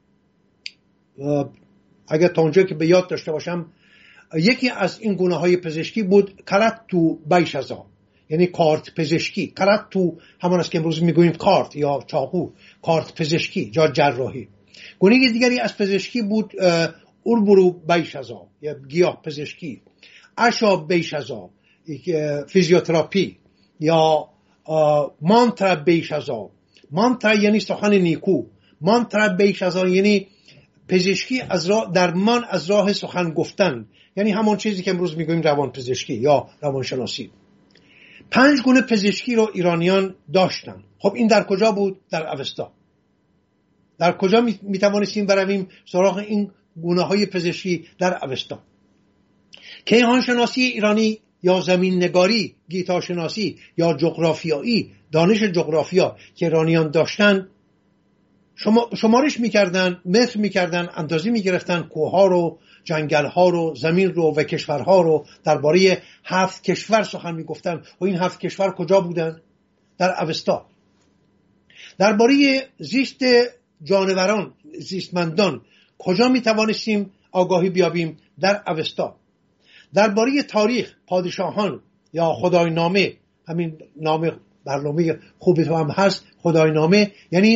اگر تا اونجا که به یاد داشته باشم، یکی از این گونه های پزشکی بود کارت تو بیشزا، یعنی کارت پزشکی. کارت تو همان است که امروز میگوییم کارت یا چاقو، کارت پزشکی یا جراحی. گونه دیگری از پزشکی بود اوربرو بیشزا یا گیاه پزشکی، اشا بیشزا، فیزیوتراپی یا مانترا بیشزا. مانترا یعنی سخن نیکو، مانترا بیشزا یعنی پزشکی از راه درمان از راه سخن گفتن، یعنی همون چیزی که امروز میگوییم روان پزشکی یا روانشناسی. پنج گونه پزشکی رو ایرانیان داشتن. خب این در کجا بود؟ در اوستا. در کجا میتوانستیم برویم سراغ این گونه های پزشکی؟ در اوستا. کیهان شناسی ایرانی یا زمین نگاری، گیتا شناسی یا جغرافیایی، دانش جغرافیا که ایرانیان داشتن، شما شمارش میکردن، متر میکردن، اندازی میگرفتن کوهها رو، جنگلها رو، زمین رو و کشورها رو. درباره هفت کشور سخن میگفتن و این هفت کشور کجا بودن؟ در اوستا. درباره زیست جانوران، زیستمندان، کجا می توانستیم آگاهی بیابیم؟ در اوستا. درباره تاریخ، پادشاهان یا خدای نامه، همین نام برنامه خوبی تو هم هست، خدای نامه یعنی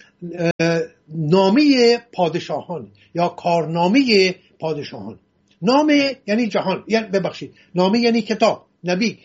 نامه پادشاهان یا کارنامه پادشاهان. نامه یعنی جهان، یعنی ببخشید نامه یعنی کتاب، نبی.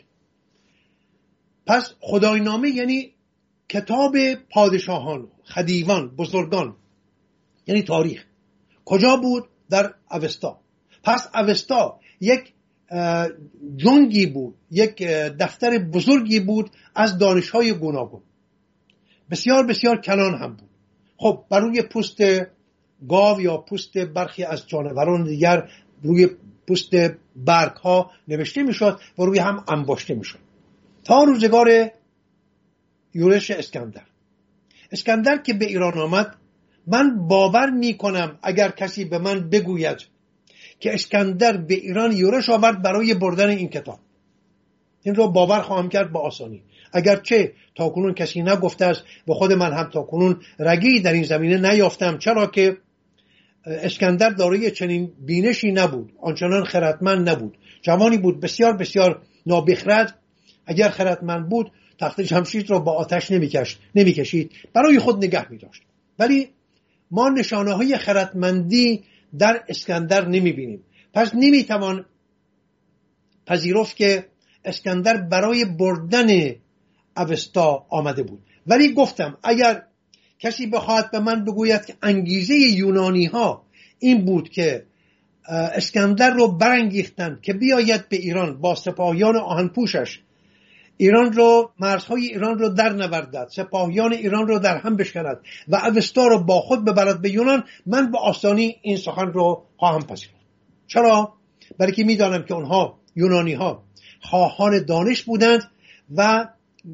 پس خدای نامه یعنی کتاب پادشاهان، خدیوان، بزرگان، یعنی تاریخ. کجا بود؟ در اوستا. پس اوستا یک جنگی بود، یک دفتر بزرگی بود از دانش‌های گوناگون، بسیار بسیار کلان هم بود. خب بر روی پوست گاو یا پوست برخی از جانوران دیگر، روی پوست برگ ها نوشته میشد و روی هم انباشته میشد تا روزگار یورش اسکندر. اسکندر که به ایران آمد، من باور میکنم اگر کسی به من بگوید که اسکندر به ایران یورش آورد برای بردن این کتاب، این رو باور خواهم کرد با آسانی. اگرچه تاکنون کسی نگفته است و خود من هم تاکنون رگی در این زمینه نیافتم، چرا که اسکندر دارای چنین بینشی نبود، آنچنان خردمند نبود، جوانی بود بسیار بسیار نابخرد. اگر خردمند بود تخت جمشید را با آتش نمیکشید نمیکشید برای خود نگه می‌داشت. ولی ما نشانه های خردمندی در اسکندر نمی‌بینیم. پس نمی‌توان پذیرفت که اسکندر برای بردن اوستا آمده بود. ولی گفتم اگر کسی بخواهد به من بگوید که انگیزه یونانی ها این بود که اسکندر رو برانگیختند که بیاید به ایران با سپاهیان آهنپوشش ایران رو، مرزهای ایران رو در نوردد، سپاهیان ایران رو در هم بشکند و اوستا رو با خود ببرد به یونان، من به آسانی این سخن رو خواهم پذیرفت. چرا؟ برای که میدانم که اونها یونانی ها خواهان دانش بودند و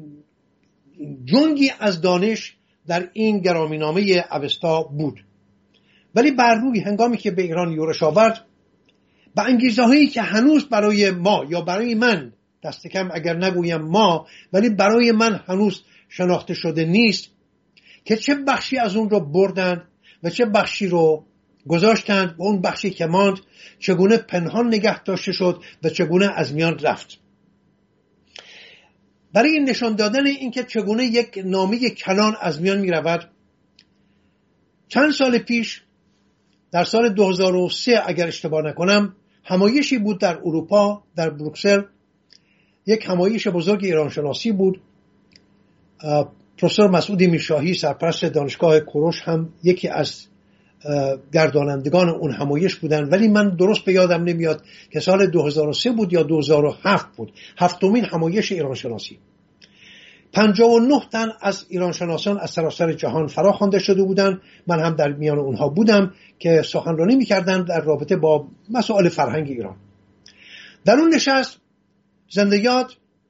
جنگی از دانش در این گرامینامه اوستا بود. ولی بر روی هنگامی که به ایران یورش آورد، به انگیزه هایی که هنوز برای ما یا برای من، دست کم اگر نگویم ما، ولی برای من هنوز شناخته شده نیست که چه بخشی از اون رو بردند و چه بخشی رو گذاشتند و اون بخشی که ماند چگونه پنهان نگه داشته شد و چگونه از میان رفت. برای این نشان دادن اینکه چگونه یک نامه کلان از میان می رود، چند سال پیش در سال دو هزار و سه اگر اشتباه نکنم همایشی بود در اروپا، در بروکسل، یک همایش بزرگ ایرانشناسی بود. پروفسور مسعود میرشاهی سرپرست دانشگاه کوروش هم یکی از گردانندگان اون همایش بودن، ولی من درست به یادم نمیاد که سال دو هزار و سه بود یا دو هزار و هفت بود، هفتمین همایش ایرانشناسی. پنجاه و نه تن از ایرانشناسان از سراسر جهان فرا خوانده شده بودند. من هم در میان اونها بودم که سخنرانی می‌کردند در رابطه با مسائل فرهنگ ایران. در اون نشست زنده یاد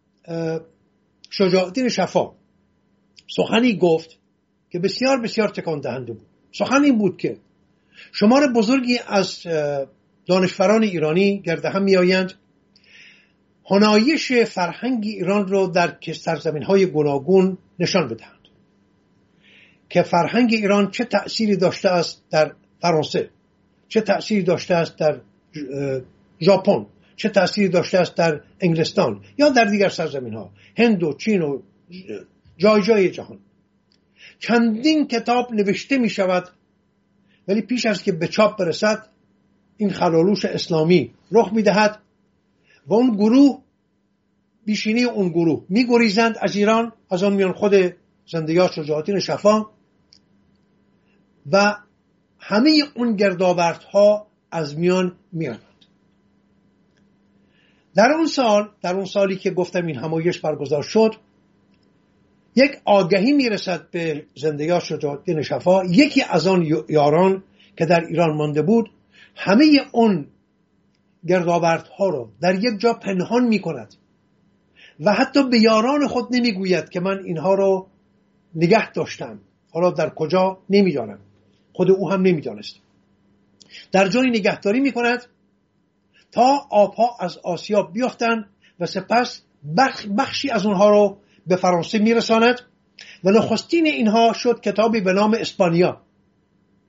شجاع الدین شفا سخنی گفت که بسیار بسیار تکان دهنده بود. سخن این بود که شمار بزرگی از دانشوران ایرانی گرد هم می‌آیند هنایش فرهنگ ایران رو در سرزمین‌های گوناگون نشان بدهند که فرهنگ ایران چه تأثیری داشته است در فرانسه، چه تأثیری داشته است در ژاپن، چه تأثیری داشته است در انگلستان یا در دیگر سرزمین‌ها، هند و چین و جای جای جهان. چندین کتاب نوشته می شود، ولی پیش از که به چاپ برسد این خلالوش اسلامی رخ می دهد و اون گروه، بیشینی اون گروه می گریزند از ایران، از آن میان خود زنده یاد شجاع الدین شفا، و همه اون گردآوردها از میان می روند. در اون سال، در اون سالی که گفتم این همایش برگزار شد، یک آگهی میرسد به زنده یاد شجاع الدین شفا. یکی از آن یاران که در ایران مانده بود همه اون گردآوردها رو در یک جا پنهان میکند و حتی به یاران خود نمیگوید که من اینها رو نگه داشتم، حالا در کجا نمیدانم، خود او هم نمیدانست. در جایی نگهداری میکند تا آبها از آسیا بیافتند و سپس بخشی از اونها رو به فرانسه میرساند و نخستین اینها شد کتابی به نام اسپانیا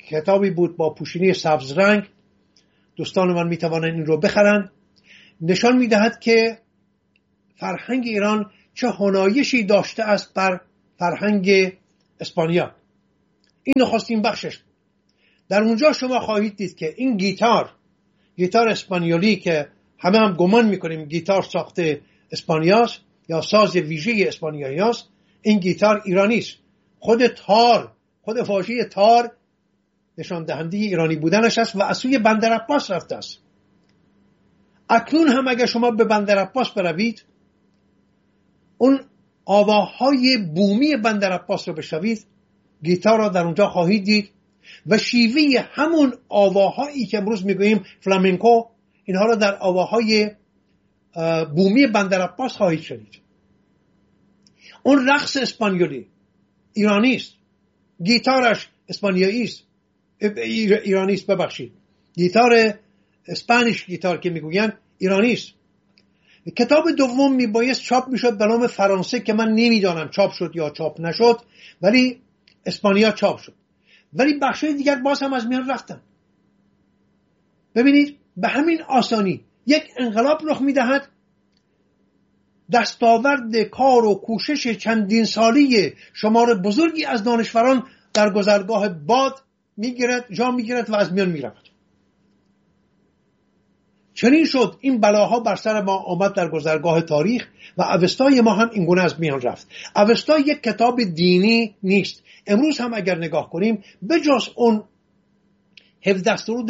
کتابی بود با پوشینی سبز رنگ، دوستان من میتوانند این رو بخرن. نشان میدهد که فرهنگ ایران چه هنایشی داشته است بر فرهنگ اسپانیا. این نخستین بخشش. در اونجا شما خواهید دید که این گیتار گیتار اسپانیولی که همه هم گمان میکنیم گیتار ساخته اسپانیاست یا ساز ویژه اسپانیاییاست، این گیتار ایرانی است. خود تار، خود واژه تار نشان دهنده ایرانی بودنش است و از سوی بندر عباس رفته است. اکنون هم اگر شما به بندر عباس بروید، اون آواهای بومی بندر عباس رو بشنوید، گیتار را در اونجا خواهید دید و شیوه همون آواهایی که امروز میگوییم فلامنکو، اینها را در آواهای بومی بندر عباس خواهید شنید. اون رقص اسپانیولی ایرانی است، گیتارش اسپانیایی است، ایرانی است ببخشید، گیتار اسپانیش گیتار که میگوین ایرانی است. کتاب دوم میبایست چاپ میشد به نام فرانسه که من نمیدانم چاپ شد یا چاپ نشد، ولی اسپانیا چاپ شد، ولی بخشای دیگر باز هم از میان رفتن. ببینید به همین آسانی یک انقلاب رخ میدهد، دستاورد کار و کوشش چندین سالی شمار بزرگی از دانشوران در گذرگاه باد میگیرد، جا میگیرد و از میان میرود. چنین شد این بلاها بر سر ما آمد در گذرگاه تاریخ و اوستای ما هم این گونه از میان رفت. اوستا یک کتاب دینی نیست. امروز هم اگر نگاه کنیم بجز اون هفده سرود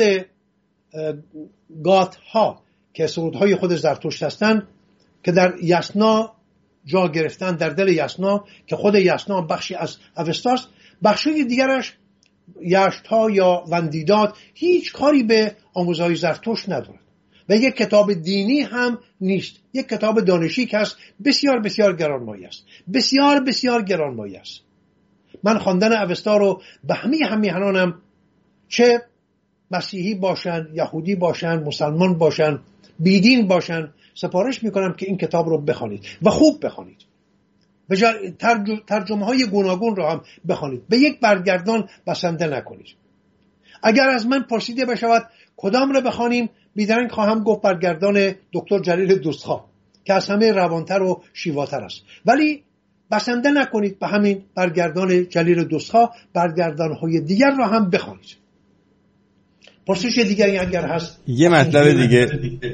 گات ها که سرودهای خود زرتشت هستند که در یسنا جا گرفتن، در دل یسنا که خود یسنا بخشی از اوستاست، بخشی دیگرش یشت ها یا وندیداد هیچ کاری به آموزهای زرتشت ندارد و یک کتاب دینی هم نیست. یک کتاب دانشی که است، بسیار بسیار گرانمایه است، بسیار بسیار گرانمایه است. من خواندن اوستا رو به همه همیهنانم، چه مسیحی باشن، یهودی باشن، مسلمان باشن، بیدین باشن، سفارش میکنم که این کتاب رو بخوانید و خوب بخوانید و ترجمه های گوناگون رو هم بخوانید. به یک برگردان بسنده نکنید. اگر از من پرسیده بشود کدام رو بخوانیم، بیدرنگ خواهم گفت برگردان دکتر جلیل دوستخواه که از همه روانتر و شیواتر است، ولی بسنده نکنید به همین برگردان جلیل دوستخواه، برگردان‌های دیگر رو هم بخوانید. پرسش دیگری اگر هست. یه مطلب دیگه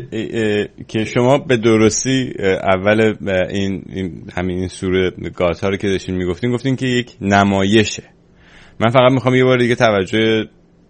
که شما به درستی اول این, این همین این سوره گاتا رو که داشتین میگفتین، گفتین که یک نمایشه. من فقط میخوام یه بار دیگه توجه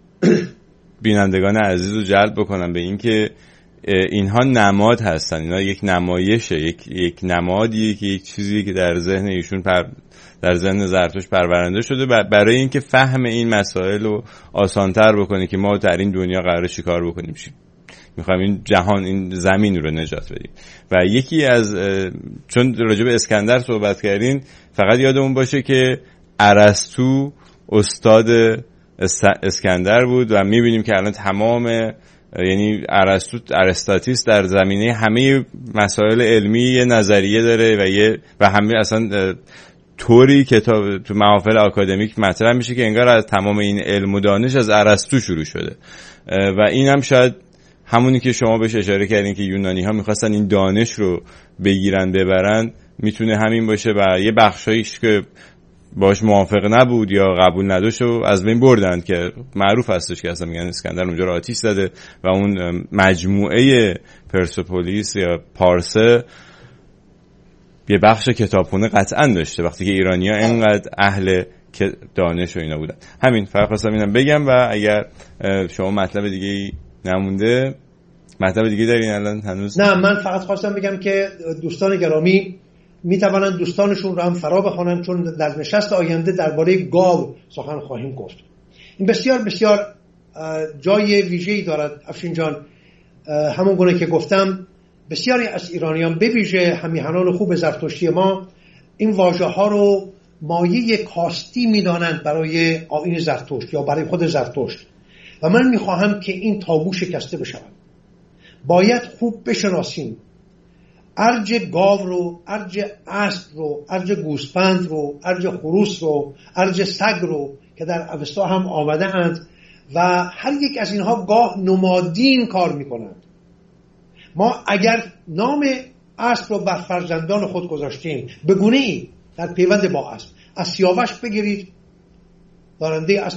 بینندگان عزیز رو جلب بکنم به این که اینها نماد هستن، اینها یک نمایشه، یک یک نمادیه که یک چیزی که در ذهن ایشون پر در ذهن زرتشت پرورنده شده برای اینکه فهم این مسائل رو آسان‌تر بکنه که ما در این دنیا قراره چیکار بکنیم، چی می‌خوایم این جهان، این زمین رو نجات بدیم. و یکی از، چون راجع به اسکندر صحبت کردین، فقط یادمون باشه که ارسطو استاد اسکندر بود و می‌بینیم که الان تمام، یعنی ارسطو ارسطاتیس در زمینه همه مسائل علمی یه نظریه داره و یه و همه اصلا طوری کتاب تو محافل آکادمیک مطرح میشه که انگار از تمام این علم و دانش از ارسطو شروع شده و این هم شاید همونی که شما بهش اشاره کردین که یونانی ها میخواستن این دانش رو بگیرن ببرن، میتونه همین باشه و یه بخشایش که باش موافق نبود یا قبول نداشت و از بین بردن که معروف هستش که اصلا میگن اسکندر اونجا رو آتیش زده و اون مجموعه پرسپولیس یا پارسه یه بخش کتابخونه قطعا داشته وقتی که ایرانی‌ها اینقدر اهل دانش و اینا بودن. همین فقط خواستم اینم بگم و اگر شما مطلب دیگه نمونده، مطلب دیگه دارین الان هنوز؟ نه، من فقط خواستم بگم که دوستان گرامی میتوانند دوستانشون رو هم فرا بخوانند، چون در نشست آینده درباره گاو سخن خواهیم گفت. این بسیار بسیار جای ویژه‌ای دارد افشین جان. همون گونه که گفتم بسیاری از ایرانیان به ویژه همیهنان خوب زرتشتی ما این واژه ها رو مایه کاستی میدانند برای آیین زرتشت یا برای خود زرتشت و من میخواهم که این تابو شکسته بشود. باید خوب بشناسیم ارج گاو رو، ارج اسب رو، ارج گوسفند رو، ارج خروس رو، ارج سگ رو که در اوستا هم آمده اند و هر یک از اینها گاه نمادین کار میکنند. ما اگر نام اسب رو بر فرزندان خود گذاشتیم به گونه‌ای در پیوند با اسب، از سیاوش بگیرید راننده اسب